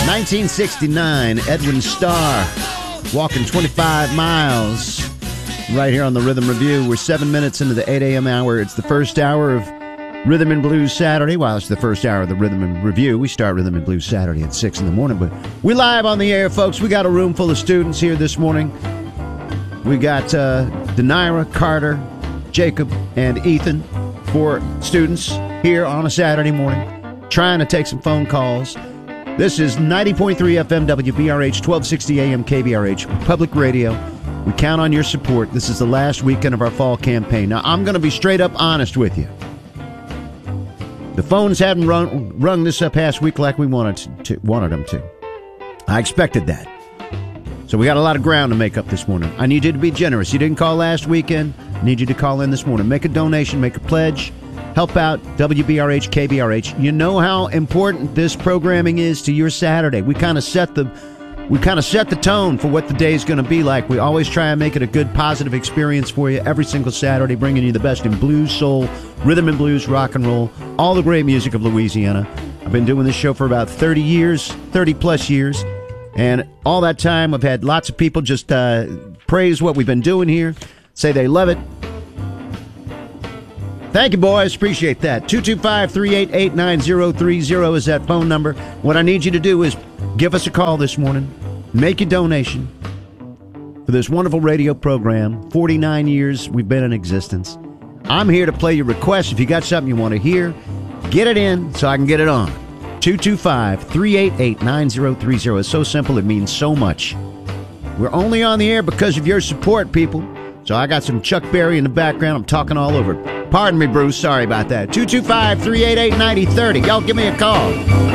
1969, Edwin Starr, walking 25 miles right here on the Rhythm Review. We're 7 minutes into the 8 a.m. hour. It's the first hour of Rhythm and Blues Saturday. Well, it's the first hour of the Rhythm and Review. We start Rhythm and Blues Saturday at 6 in the morning, but we live on the air, folks. We got a room full of students here this morning. We got Denira, Carter, Jacob, and Ethan, 4 students here on a Saturday morning, trying to take some phone calls. This is 90.3 FM WBRH, 1260 AM KBRH, Public Radio. We count on your support. This is the last weekend of our fall campaign. Now, I'm going to be straight up honest with you. The phones hadn't rung this past week like we wanted them to. I expected that. So we got a lot of ground to make up this morning. I need you to be generous. You didn't call last weekend. I need you to call in this morning. Make a donation, make a pledge. Help out WBRH, KBRH. You know how important this programming is to your Saturday. We kind of set the tone for what the day is going to be like. We always try and make it a good, positive experience for you every single Saturday, bringing you the best in blues, soul, rhythm and blues, rock and roll, all the great music of Louisiana. I've been doing this show for about 30 plus years, and all that time I've had lots of people just praise what we've been doing here, say they love it. Thank you, boys. Appreciate that. 225-388-9030 is that phone number. What I need you to do is give us a call this morning. Make a donation for this wonderful radio program. 49 years we've been in existence. I'm here to play your requests. If you got something you want to hear, get it in so I can get it on. 225-388-9030. It's so simple. It means so much. We're only on the air because of your support, people. So I got some Chuck Berry in the background. I'm talking all over it. Pardon me, Bruce. Sorry about that. 225-388-9030. Y'all give me a call.